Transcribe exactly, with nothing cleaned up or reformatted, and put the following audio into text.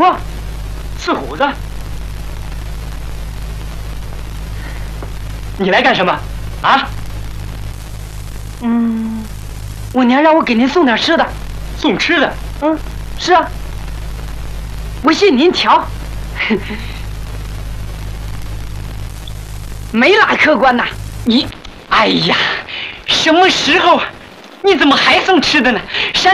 我吃虎子。你来干什么？啊？嗯，我娘让我给您送点吃的。送吃的？嗯，是啊。我信您瞧。没拉客官呐！你，哎呀，什么时候？你怎么还送吃的呢？山